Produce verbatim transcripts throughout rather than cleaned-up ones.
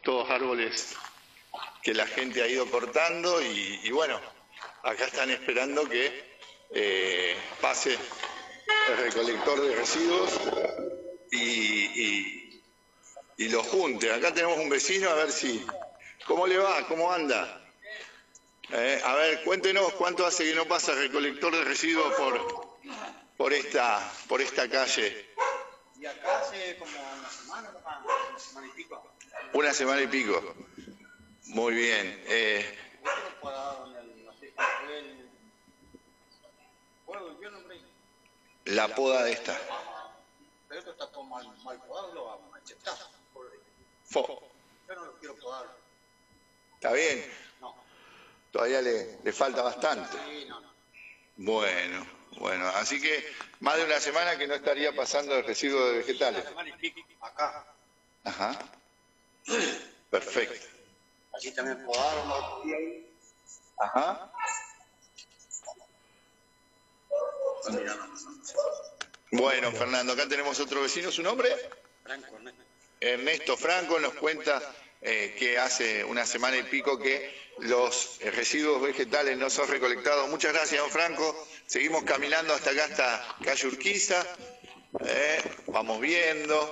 todos árboles que la gente ha ido cortando y, y bueno, acá están esperando que eh, pase el recolector de residuos y, y, y lo junte. Acá tenemos un vecino, a ver si... ¿Cómo le va? ¿Cómo anda? Eh, a ver, cuéntenos cuánto hace que no pasa el recolector de residuos por, por, esta, por esta calle. Y acá hace como una semana, una semana y pico. Una semana y pico. Muy bien. Eh, la poda de esta. Pero esto está todo mal, mal podado, lo vamos a machetar. Fo. Yo no lo quiero podar. ¿Está bien? No. Todavía le, le falta bastante. Sí, no, no. Bueno, bueno. Así que más de una semana que no estaría pasando el residuo de vegetales. Una semana y pico, acá. Ajá. Perfecto. Así también podaron otro día ahí. Ajá. Bueno, Fernando, acá tenemos otro vecino. ¿Su nombre? Franco, Ernesto. Ernesto Franco nos cuenta eh, que hace una semana y pico que los eh, residuos vegetales no son recolectados. Muchas gracias, don Franco. Seguimos caminando hasta acá, hasta calle Urquiza. Eh, vamos viendo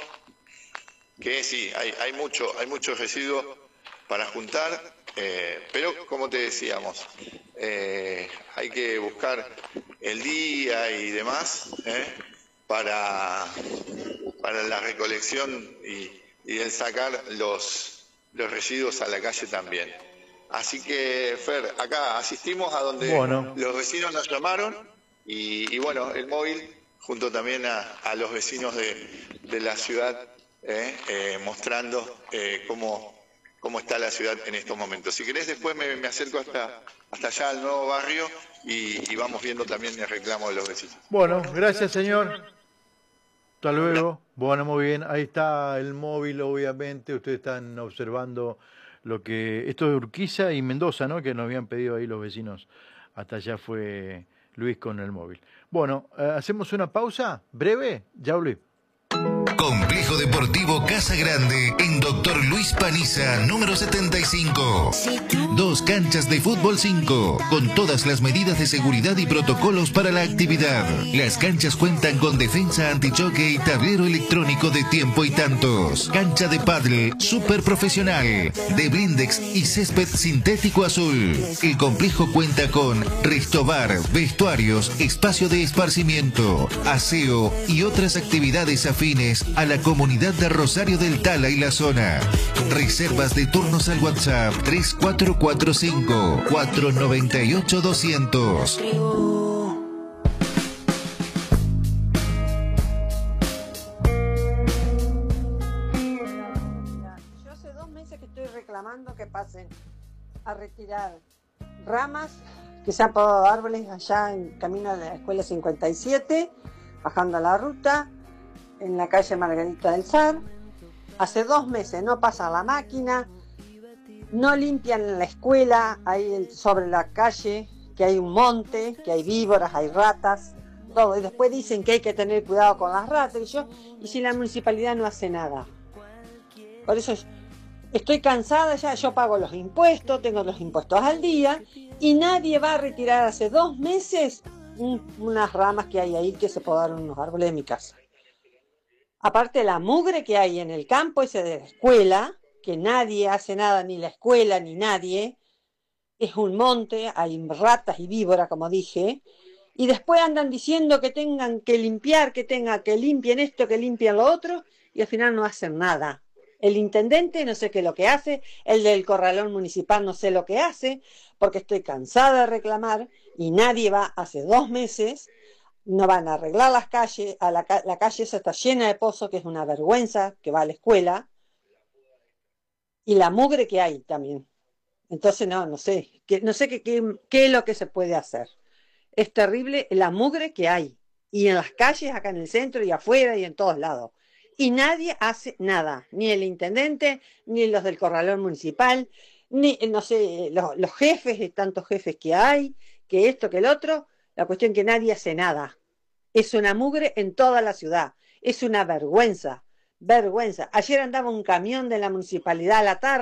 que sí, hay, hay mucho, hay muchos residuos para juntar, eh, pero como te decíamos, eh, hay que buscar el día y demás eh, para, para la recolección y, y el sacar los, los residuos a la calle también. Así que, Fer, acá asistimos a donde bueno. los vecinos nos llamaron y, y bueno, el móvil junto también a, a los vecinos de, de la ciudad, eh, eh, mostrando eh, cómo, cómo está la ciudad en estos momentos. Si querés, después me, me acerco hasta, hasta allá al nuevo barrio y, y vamos viendo también el reclamo de los vecinos. Bueno, gracias, señor. Hasta luego. Bueno, muy bien. Ahí está el móvil, obviamente. Ustedes están observando lo que... Esto es Urquiza y Mendoza, ¿no? Que nos habían pedido ahí los vecinos. Hasta allá fue Luis con el móvil. Bueno, eh, hacemos una pausa breve. Ya volví. Complejo Deportivo Casa Grande en Doctor Luis Paniza, número setenta y cinco. Dos canchas de fútbol cinco, con todas las medidas de seguridad y protocolos para la actividad. Las canchas cuentan con defensa antichoque y tablero electrónico de tiempo y tantos. Cancha de pádel super profesional, de blindex y césped sintético azul. El complejo cuenta con restobar, vestuarios, espacio de esparcimiento, aseo y otras actividades afines a la comunidad de Rosario del Tala y la zona. Reservas de turnos al WhatsApp tres cuatro cuatro cinco, cuatro nueve ocho, doscientos. Yo hace dos meses que estoy reclamando que pasen a retirar ramas que se han podado árboles allá en camino de la escuela cincuenta y siete, bajando a la ruta, en la calle Margarita del Sar. Hace dos meses no pasa la máquina, no limpian la escuela, ahí sobre la calle, que hay un monte, que hay víboras, hay ratas, todo. Y después dicen que hay que tener cuidado con las ratas, y yo, y si la municipalidad no hace nada. Por eso estoy cansada ya, yo pago los impuestos, tengo los impuestos al día, y nadie va a retirar hace dos meses un, unas ramas que hay ahí que se podaron unos árboles de mi casa. Aparte la mugre que hay en el campo ese de la escuela, que nadie hace nada, ni la escuela ni nadie, es un monte, hay ratas y víboras, como dije, y después andan diciendo que tengan que limpiar, que tengan que limpien esto, que limpien lo otro, y al final no hacen nada. El intendente no sé qué es lo que hace, el del corralón municipal no sé lo que hace, porque estoy cansada de reclamar, y nadie va hace dos meses. No van a arreglar las calles, a la, la calle esa está llena de pozos, que es una vergüenza, que va a la escuela, y la mugre que hay también. Entonces, no, no sé, que, no sé qué, qué, qué es lo que se puede hacer. Es terrible la mugre que hay, y en las calles, acá en el centro, y afuera, y en todos lados. Y nadie hace nada, ni el intendente, ni los del corralón municipal, ni, no sé, los, los jefes, de tantos jefes que hay, que esto, que el otro. La cuestión que nadie hace nada. Es una mugre en toda la ciudad. Es una vergüenza. Vergüenza. Ayer andaba un camión de la municipalidad a la tarde.